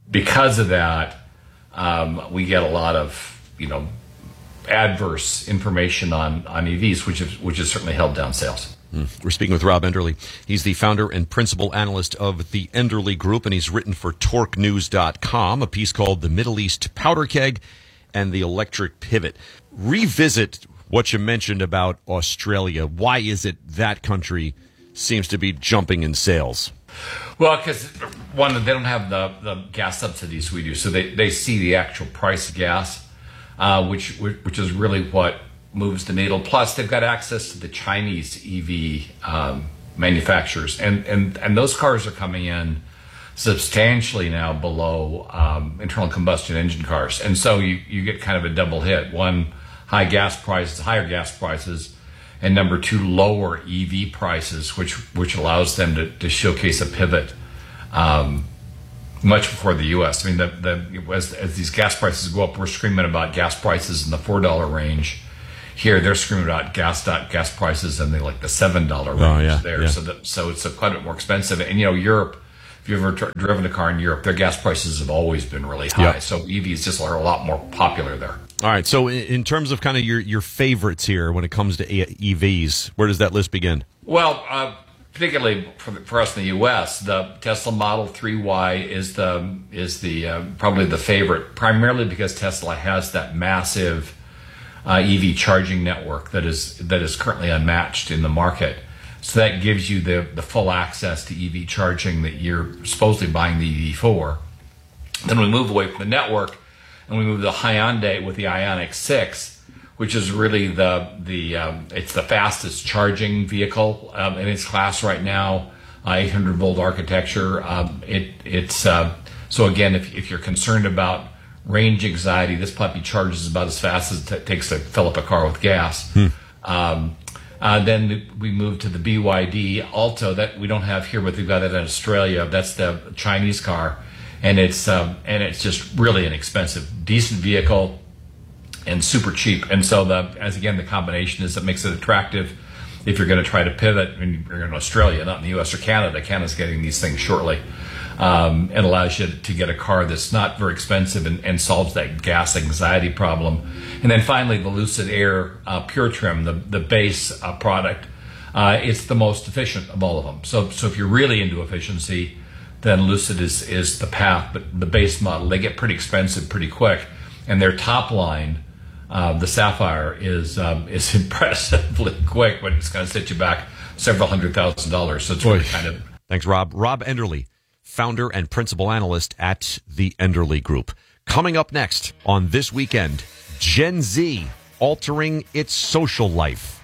because of that, we get a lot of, adverse information on EVs, which has certainly held down sales. We're speaking with Rob Enderle. He's the founder and principal analyst of the Enderle Group, and he's written for TorqueNews.com a piece called The Middle East Powder Keg and the Electric Pivot. Revisit what you mentioned about Australia. Why is it that country seems to be jumping in sales? Well, because one, they don't have the gas subsidies we do, so they see the actual price of gas, which is really what moves the needle. Plus, they've got access to the Chinese EV manufacturers, and those cars are coming in substantially now below internal combustion engine cars, and so you get kind of a double hit: one, higher gas prices, and number two, lower EV prices, which allows them to showcase a pivot much before the U.S. I mean, as these gas prices go up, we're screaming about gas prices in the $4 range. Here, they're screaming about gas prices in the $7 range there. Yeah. So it's quite a bit more expensive. And Europe, if you've ever driven a car in Europe, their gas prices have always been really high. Yep. So EVs just are a lot more popular there. All right. So in terms of kind of your favorites here when it comes to EVs, where does that list begin? Well, particularly for us in the U.S., the Tesla Model 3Y is the probably the favorite, primarily because Tesla has that massive EV charging network that is currently unmatched in the market. So that gives you the full access to EV charging that you're supposedly buying the EV for. Then we move away from the network and we move to Hyundai with the Ioniq 6, which is really it's the fastest charging vehicle in its class right now. 800 volt architecture. So again, if you're concerned about range anxiety, this puppy charges about as fast as it takes to fill up a car with gas. Then we move to the BYD Alto that we don't have here, but they've got it in Australia. That's the Chinese car, and it's just really inexpensive, decent vehicle, and super cheap. And so the combination is that makes it attractive if you're going to try to pivot. And you're in Australia, not in the U.S. or Canada. Canada's getting these things shortly. And allows you to get a car that's not very expensive and solves that gas anxiety problem. And then finally, the Lucid Air Pure Trim, the base product, it's the most efficient of all of them. So if you're really into efficiency, then Lucid is the path. But the base model, they get pretty expensive pretty quick. And their top line, the Sapphire, is impressively quick, but it's going to set you back several $100,000. So it's really kind of... Thanks, Rob. Rob Enderle, founder and principal analyst at the Enderle Group. Coming up next on This Weekend, Gen Z altering its social life.